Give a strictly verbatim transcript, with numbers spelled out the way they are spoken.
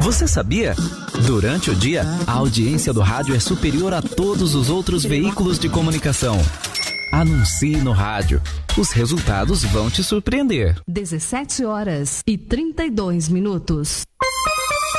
Você sabia? Durante o dia, a audiência do rádio é superior a todos os outros veículos de comunicação. Anuncie no rádio. Os resultados vão te surpreender. dezessete horas e trinta e dois minutos.